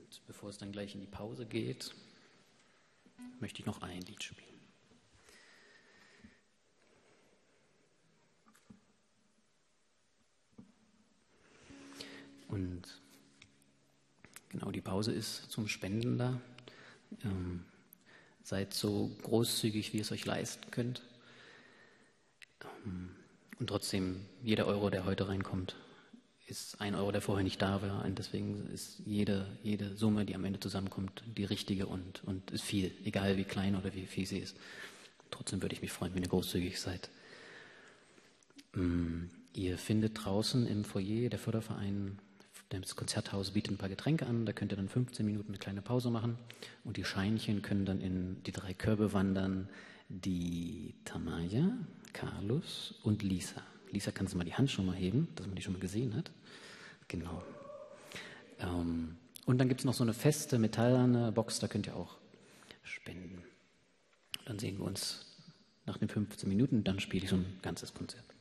Und bevor es dann gleich in die Pause geht, möchte ich noch ein Lied spielen. Und genau, die Pause ist zum Spenden da. Seid so großzügig, wie es euch leisten könnt. Und trotzdem, jeder Euro, der heute reinkommt, ist ein Euro, der vorher nicht da war. Und deswegen ist jede Summe, die am Ende zusammenkommt, die richtige und ist viel, egal wie klein oder wie viel sie ist. Trotzdem würde ich mich freuen, wenn ihr großzügig seid. Ihr findet draußen im Foyer der Förderverein, das Konzerthaus bietet ein paar Getränke an, da könnt ihr dann 15 Minuten eine kleine Pause machen und die Scheinchen können dann in die 3 Körbe wandern, die Tamaya, Carlos und Lisa. Lisa, kannst du mal die Hand schon mal heben, dass man die schon mal gesehen hat? Genau. Und dann gibt es noch so eine feste metallerne Box, da könnt ihr auch spenden. Dann sehen wir uns nach den 15 Minuten, dann spiele ich so ein ganzes Konzert.